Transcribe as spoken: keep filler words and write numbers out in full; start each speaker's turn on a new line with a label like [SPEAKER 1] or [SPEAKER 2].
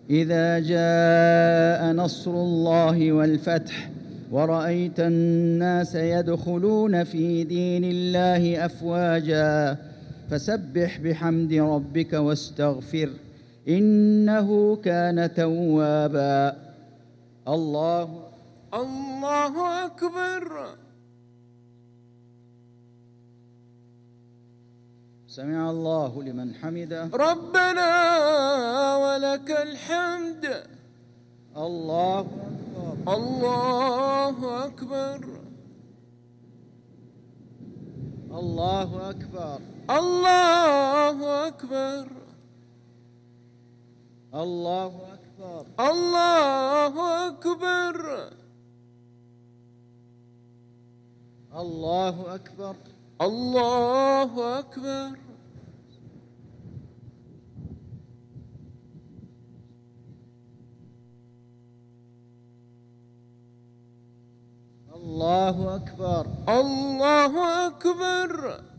[SPEAKER 1] إذا جاء نصر الله والفتح ورأيت الناس يدخلون في دين الله أفواجا فسبح بحمد ربك واستغفر إنه كان توابا. الله
[SPEAKER 2] الله أكبر.
[SPEAKER 1] سمع الله لمن حمده.
[SPEAKER 2] ربنا ولك الحمد.
[SPEAKER 1] الله أكبر.
[SPEAKER 2] الله أكبر.
[SPEAKER 1] الله أكبر.
[SPEAKER 2] الله أكبر.
[SPEAKER 1] الله أكبر.
[SPEAKER 2] الله أكبر.
[SPEAKER 1] الله أكبر.
[SPEAKER 2] الله أكبر.
[SPEAKER 1] الله أكبر.
[SPEAKER 2] الله أكبر.